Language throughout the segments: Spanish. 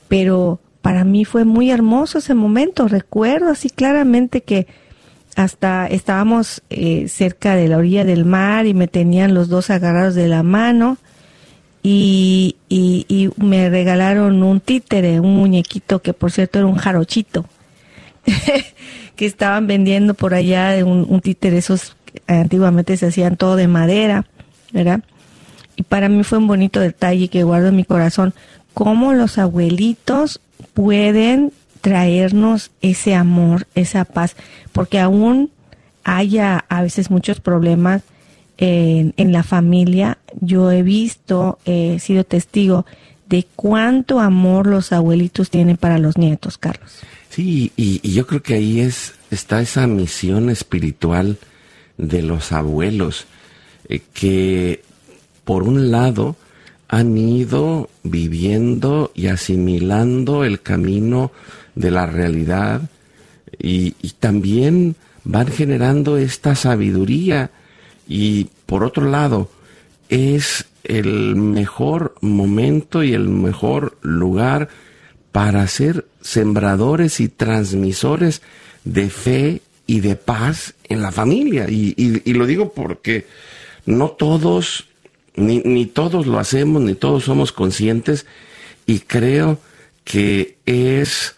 pero para mí fue muy hermoso ese momento. Recuerdo así claramente que hasta estábamos cerca de la orilla del mar y me tenían los dos agarrados de la mano y me regalaron un títere, un muñequito que por cierto era un jarochito que estaban vendiendo por allá, un títere, esos antiguamente se hacían todo de madera, ¿verdad? Y para mí fue un bonito detalle que guardo en mi corazón, cómo los abuelitos pueden traernos ese amor, esa paz, porque aún haya a veces muchos problemas en la familia, yo he visto, he sido testigo de cuánto amor los abuelitos tienen para los nietos, Carlos. Sí, y yo creo que ahí está esa misión espiritual de los abuelos, que por un lado han ido viviendo y asimilando el camino de la realidad y también van generando esta sabiduría, y por otro lado es el mejor momento y el mejor lugar para ser sembradores y transmisores de fe y de paz en la familia. Y lo digo porque no todos, ni todos lo hacemos, ni todos somos conscientes, y creo que es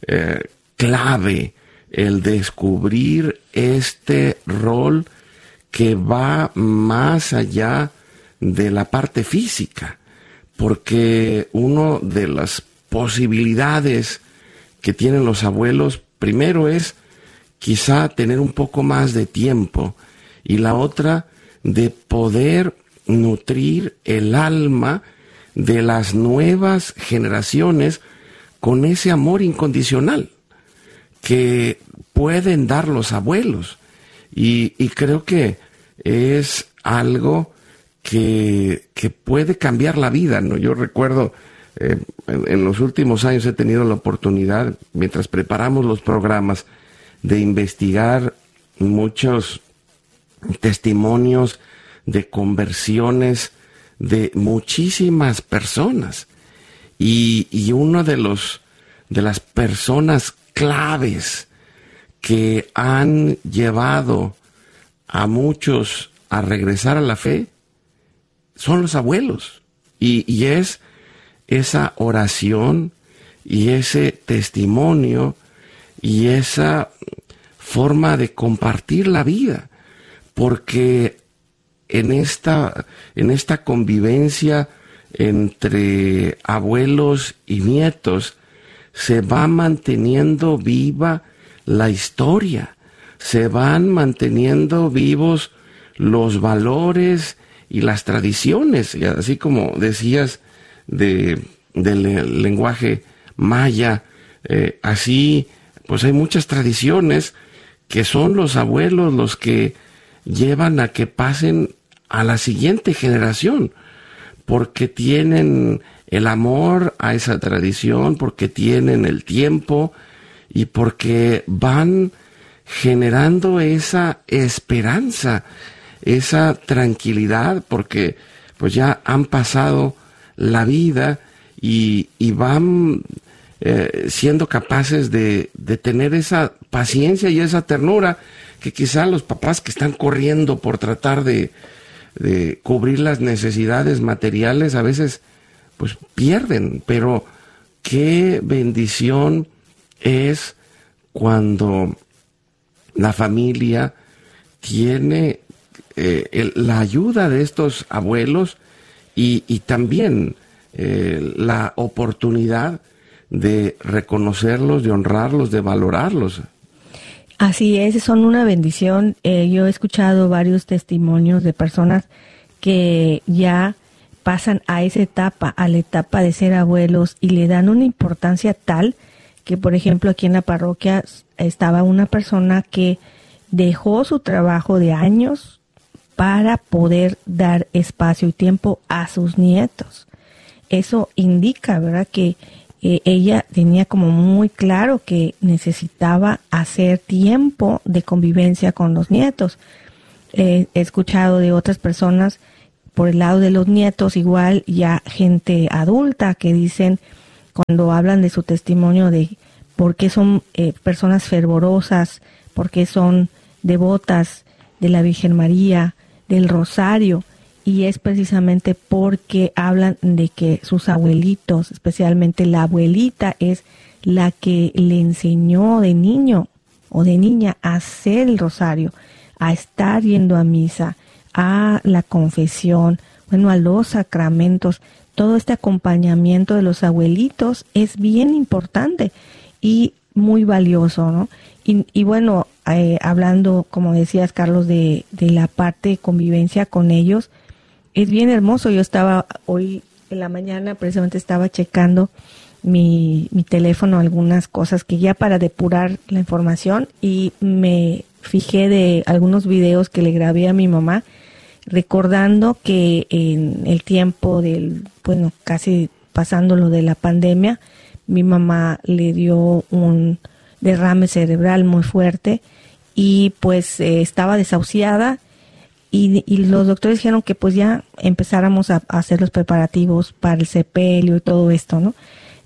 clave el descubrir este rol que va más allá de la parte física, porque una de las posibilidades que tienen los abuelos, primero es quizá tener un poco más de tiempo, y la otra de poder nutrir el alma de las nuevas generaciones con ese amor incondicional que pueden dar los abuelos. Y creo que es algo que puede cambiar la vida, ¿no? Yo recuerdo, en los últimos años he tenido la oportunidad, mientras preparamos los programas, de investigar muchos testimonios de conversiones de muchísimas personas. Y uno de las personas claves que han llevado a muchos a regresar a la fe son los abuelos. Y es esa oración y ese testimonio y esa forma de compartir la vida, porque en esta convivencia entre abuelos y nietos se va manteniendo viva la historia, se van manteniendo vivos los valores y las tradiciones, y así como decías del lenguaje maya, así pues hay muchas tradiciones que son los abuelos los que llevan a que pasen a la siguiente generación, porque tienen el amor a esa tradición, porque tienen el tiempo y porque van generando esa esperanza, esa tranquilidad, porque pues ya han pasado la vida y van siendo capaces de tener esa paciencia y esa ternura que quizá los papás que están corriendo por tratar de cubrir las necesidades materiales a veces pues pierden. Pero qué bendición es cuando la familia tiene la ayuda de estos abuelos y también la oportunidad de reconocerlos, de honrarlos, de valorarlos. Así es, son una bendición. Yo he escuchado varios testimonios de personas que ya pasan a esa etapa, a la etapa de ser abuelos, y le dan una importancia tal que, por ejemplo, aquí en la parroquia estaba una persona que dejó su trabajo de años para poder dar espacio y tiempo a sus nietos. Eso indica, ¿verdad?, que ella tenía como muy claro que necesitaba hacer tiempo de convivencia con los nietos. He escuchado de otras personas por el lado de los nietos, igual ya gente adulta, que dicen cuando hablan de su testimonio de por qué son personas fervorosas, por qué son devotas de la Virgen María, del Rosario, y es precisamente porque hablan de que sus abuelitos, especialmente la abuelita, es la que le enseñó de niño o de niña a hacer el rosario, a estar yendo a misa, a la confesión, bueno, a los sacramentos. Todo este acompañamiento de los abuelitos es bien importante y muy valioso, ¿no? Y bueno, hablando, como decías, Carlos, de la parte de convivencia con ellos, es bien hermoso. Yo estaba hoy en la mañana, precisamente estaba checando mi teléfono, algunas cosas que ya para depurar la información, y me fijé de algunos videos que le grabé a mi mamá, recordando que en el tiempo bueno, casi pasando lo de la pandemia, mi mamá le dio un derrame cerebral muy fuerte y pues estaba desahuciada, y los doctores dijeron que pues ya empezáramos a hacer los preparativos para el sepelio y todo esto, ¿no?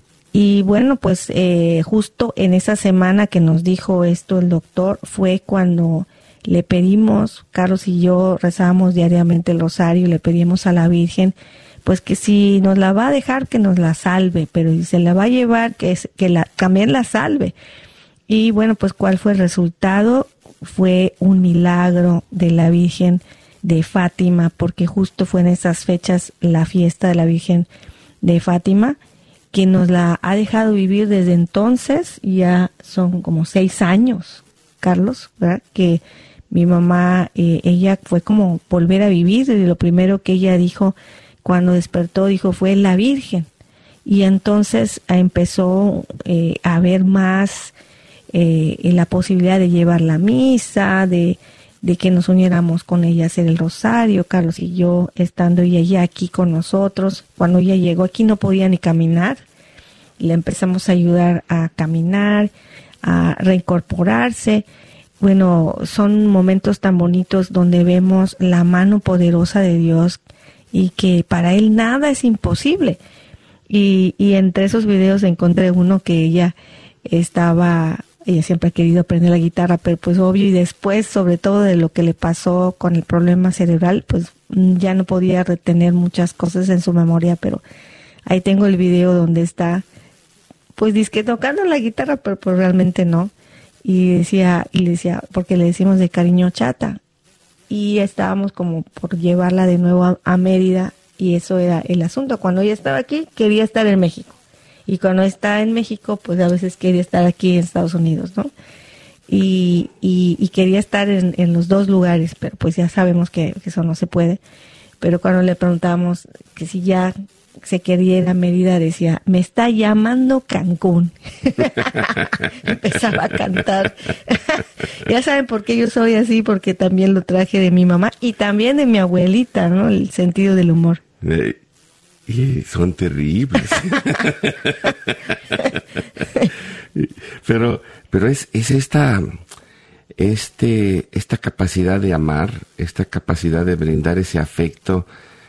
Y bueno, pues justo en esa semana que nos dijo esto el doctor fue cuando le pedimos, Carlos y yo rezábamos diariamente el rosario, y le pedimos a la Virgen pues que si nos la va a dejar, que nos la salve, pero si se la va a llevar, también la salve. Y bueno, pues ¿cuál fue el resultado? Fue un milagro de la Virgen de Fátima, porque justo fue en esas fechas la fiesta de la Virgen de Fátima, que nos la ha dejado vivir desde entonces. Ya son como 6 años, Carlos, ¿verdad? Que mi mamá, ella fue como volver a vivir, y lo primero que ella dijo cuando despertó, fue la Virgen. Y entonces empezó a ver más la posibilidad de llevar la misa, de que nos uniéramos con ella a hacer el rosario, Carlos y yo, estando ella ya aquí con nosotros. Cuando ella llegó aquí no podía ni caminar, le empezamos a ayudar a caminar, a reincorporarse. Bueno, son momentos tan bonitos donde vemos la mano poderosa de Dios y que para Él nada es imposible. Y entre esos videos encontré uno que ella siempre ha querido aprender la guitarra, pero pues obvio, y después, sobre todo de lo que le pasó con el problema cerebral, pues ya no podía retener muchas cosas en su memoria, pero ahí tengo el video donde está, pues dizque tocando la guitarra, pero pues realmente no. Y le decía, porque le decimos de cariño Chata, y estábamos como por llevarla de nuevo a Mérida, y eso era el asunto. Cuando ella estaba aquí, quería estar en México. Y cuando está en México, pues a veces quería estar aquí en Estados Unidos, ¿no? Y quería estar en los dos lugares, pero pues ya sabemos que eso no se puede. Pero cuando le preguntamos que si ya se quería ir a Mérida, decía, me está llamando Cancún. Empezaba a cantar. Ya saben por qué yo soy así, porque también lo traje de mi mamá y también de mi abuelita, ¿no? El sentido del humor. Y son terribles. pero es esta capacidad de amar, esta capacidad de brindar ese afecto,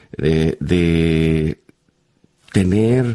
de tener,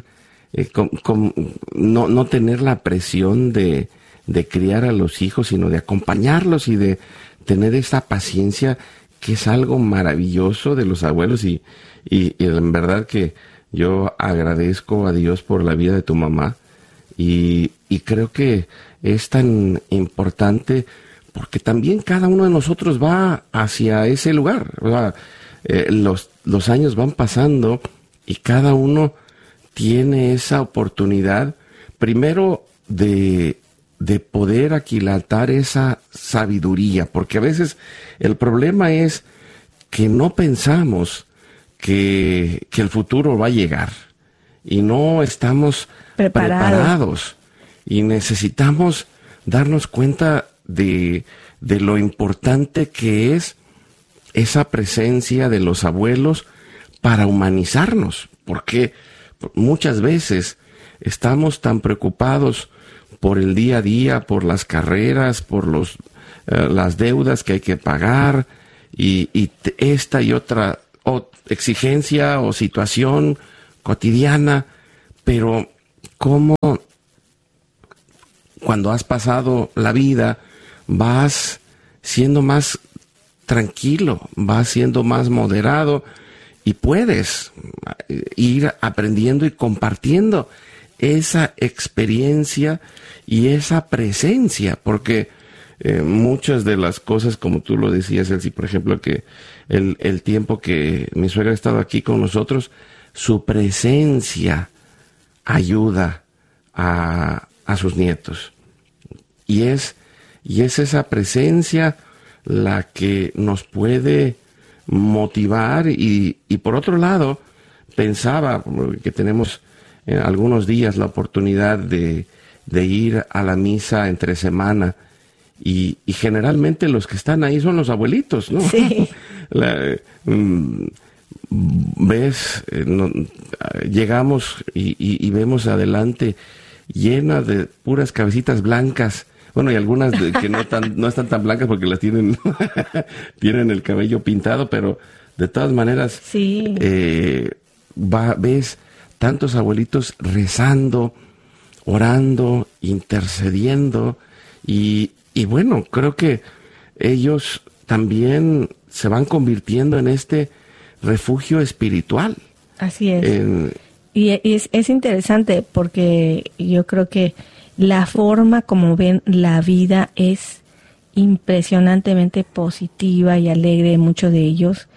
no tener la presión de criar a los hijos, sino de acompañarlos y de tener esa paciencia, que es algo maravilloso de los abuelos. Y en verdad que yo agradezco a Dios por la vida de tu mamá, y creo que es tan importante porque también cada uno de nosotros va hacia ese lugar. O sea, los años van pasando y cada uno tiene esa oportunidad, primero de poder aquilatar esa sabiduría, porque a veces el problema es que no pensamos que el futuro va a llegar y no estamos preparados, y necesitamos darnos cuenta de lo importante que es esa presencia de los abuelos para humanizarnos, porque muchas veces estamos tan preocupados por el día a día, por las carreras, por las deudas que hay que pagar, y esta y otra exigencia o situación cotidiana, pero cómo cuando has pasado la vida vas siendo más tranquilo, vas siendo más moderado y puedes ir aprendiendo y compartiendo esa experiencia y esa presencia, porque muchas de las cosas, como tú lo decías, Elsie, por ejemplo, que el tiempo que mi suegra ha estado aquí con nosotros, su presencia ayuda a sus nietos. Y es esa presencia la que nos puede motivar y por otro lado, pensaba que tenemos algunos días la oportunidad de ir a la misa entre semana y generalmente los que están ahí son los abuelitos, ¿no? Sí. Llegamos y vemos adelante llena de puras cabecitas blancas. Bueno, y algunas que no están tan blancas porque las tienen tienen el cabello pintado, pero de todas maneras sí. Ves tantos abuelitos rezando, orando, intercediendo y bueno, creo que ellos también se van convirtiendo en este refugio espiritual. Así es. Y es interesante porque yo creo que la forma como ven la vida es impresionantemente positiva y alegre de muchos de ellos.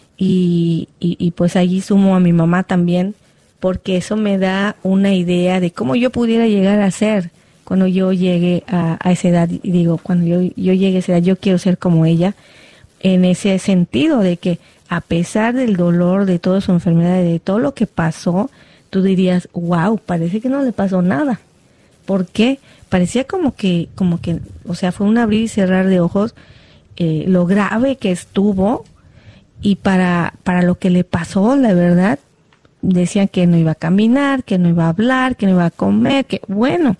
Y pues allí sumo a mi mamá también, porque eso me da una idea de cómo yo pudiera llegar a ser cuando yo llegue a esa edad. Y digo, cuando yo llegue a esa edad, yo quiero ser como ella, en ese sentido de que a pesar del dolor, de toda su enfermedad, de todo lo que pasó, tú dirías, wow, parece que no le pasó nada. ¿Por qué? Parecía como que, o sea, fue un abrir y cerrar de ojos, lo grave que estuvo, y para lo que le pasó, la verdad, decían que no iba a caminar, que no iba a hablar, que no iba a comer, que bueno,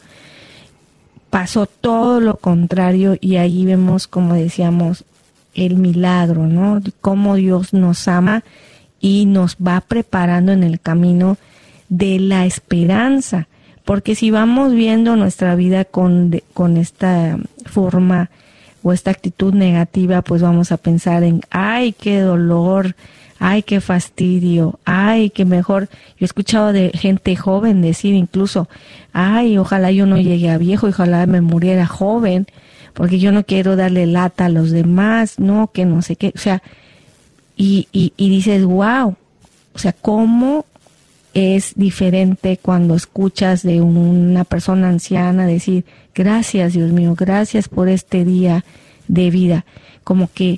pasó todo lo contrario, y ahí vemos, como decíamos, el milagro, ¿no? Cómo Dios nos ama y nos va preparando en el camino de la esperanza. Porque si vamos viendo nuestra vida con esta forma o esta actitud negativa, pues vamos a pensar en, ay, qué dolor, ay, qué fastidio, ay, qué mejor. Yo he escuchado de gente joven decir incluso, ay, ojalá yo no llegue a viejo, ojalá me muriera joven, porque yo no quiero darle lata a los demás, no, que no sé qué. O sea, y dices, wow, o sea, ¿cómo es diferente cuando escuchas de una persona anciana decir, gracias Dios mío, gracias por este día de vida? Como que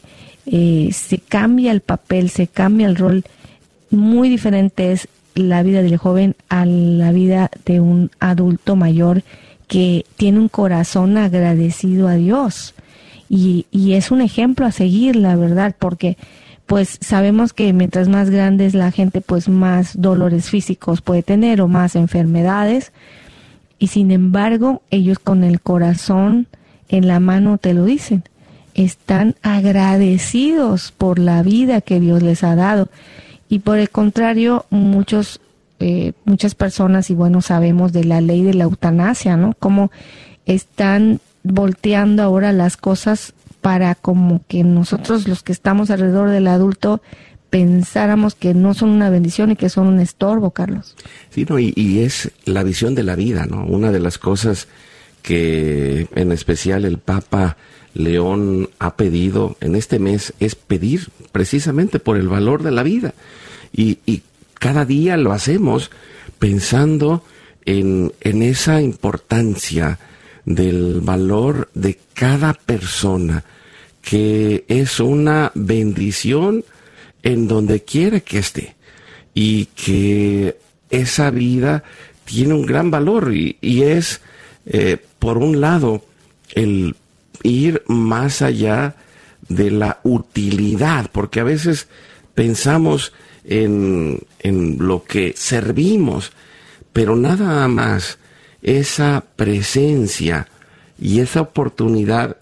se cambia el papel, se cambia el rol. Muy diferente es la vida del joven a la vida de un adulto mayor que tiene un corazón agradecido a Dios. Y es un ejemplo a seguir, la verdad, porque pues sabemos que mientras más grande es la gente, pues más dolores físicos puede tener o más enfermedades. Y sin embargo, ellos con el corazón en la mano te lo dicen. Están agradecidos por la vida que Dios les ha dado. Y por el contrario, muchas personas, y bueno, sabemos de la ley de la eutanasia, ¿no? Cómo están volteando ahora las cosas para como que nosotros los que estamos alrededor del adulto pensáramos que no son una bendición y que son un estorbo, Carlos. Sí, no, y es la visión de la vida, ¿no? Una de las cosas que en especial el Papa León ha pedido en este mes es pedir precisamente por el valor de la vida. Y cada día lo hacemos pensando en esa importancia del valor de cada persona, que es una bendición en donde quiera que esté, y que esa vida tiene un gran valor, y es, por un lado, el ir más allá de la utilidad, porque a veces pensamos en lo que servimos, pero nada más esa presencia y esa oportunidad,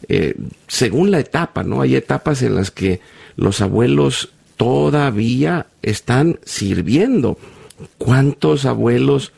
según la etapa, ¿no? Hay etapas en las que los abuelos todavía están sirviendo. ¿Cuántos abuelos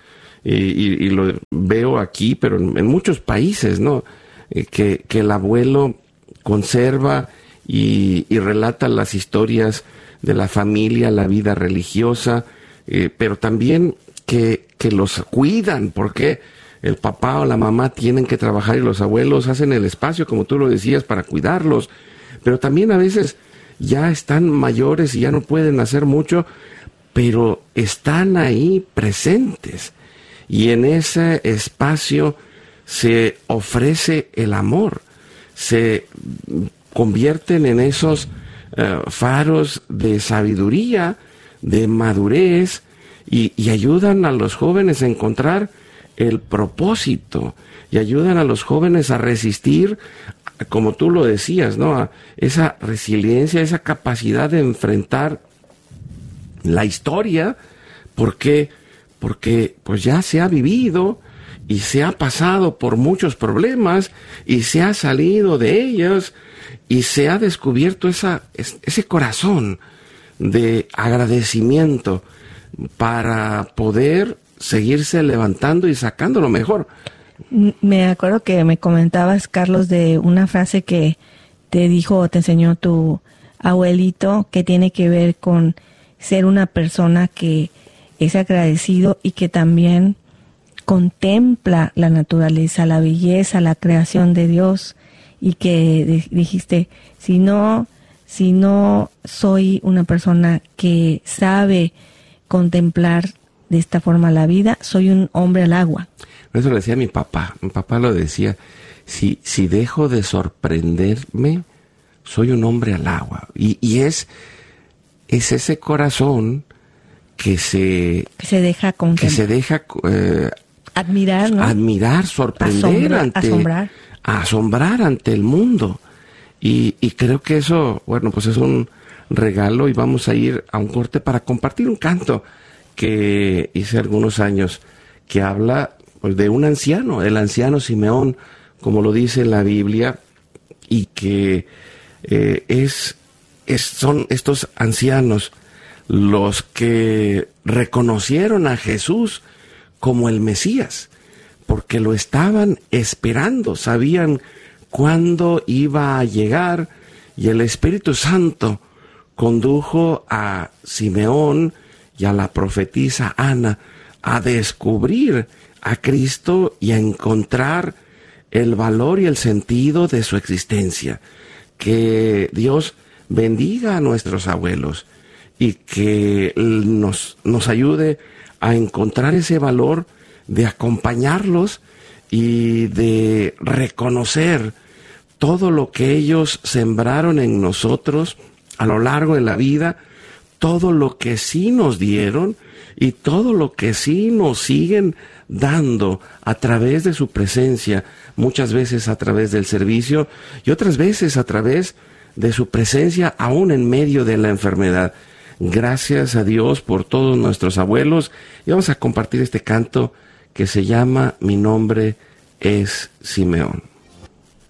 y lo veo aquí, pero en muchos países, ¿no? Que el abuelo conserva y relata las historias de la familia, la vida religiosa, pero también que los cuidan, porque el papá o la mamá tienen que trabajar y los abuelos hacen el espacio, como tú lo decías, para cuidarlos, pero también a veces ya están mayores y ya no pueden hacer mucho, pero están ahí presentes, y en ese espacio se ofrece el amor, se convierten en esos faros de sabiduría, de madurez, y ayudan a los jóvenes a encontrar el propósito, y ayudan a los jóvenes a resistir, como tú lo decías, ¿no? A esa resiliencia, esa capacidad de enfrentar la historia, porque pues ya se ha vivido y se ha pasado por muchos problemas y se ha salido de ellos y se ha descubierto ese corazón de agradecimiento para poder seguirse levantando y sacando lo mejor. Me acuerdo que me comentabas, Carlos, de una frase que te dijo o te enseñó tu abuelito, que tiene que ver con ser una persona que es agradecido y que también contempla la naturaleza, la belleza, la creación de Dios, y que dijiste, si no soy una persona que sabe contemplar de esta forma la vida, soy un hombre al agua. Eso lo decía mi papá lo decía, si dejo de sorprenderme, soy un hombre al agua, y es ese corazón que se deja admirar, ¿no? Admirar, sorprender, asombrar ante el mundo. Y creo que eso, bueno, pues es un regalo, y vamos a ir a un corte para compartir un canto que hice algunos años, que habla pues de un anciano, el anciano Simeón, como lo dice la Biblia, y que son estos ancianos los que reconocieron a Jesús como el Mesías, porque lo estaban esperando, sabían cuándo iba a llegar, y el Espíritu Santo condujo a Simeón y a la profetisa Ana a descubrir a Cristo y a encontrar el valor y el sentido de su existencia. Que Dios bendiga a nuestros abuelos y que nos ayude a encontrar ese valor de acompañarlos y de reconocer todo lo que ellos sembraron en nosotros a lo largo de la vida, todo lo que sí nos dieron y todo lo que sí nos siguen dando a través de su presencia, muchas veces a través del servicio y otras veces a través de su presencia aún en medio de la enfermedad. Gracias a Dios por todos nuestros abuelos, y vamos a compartir este canto que se llama Mi nombre es Simeón.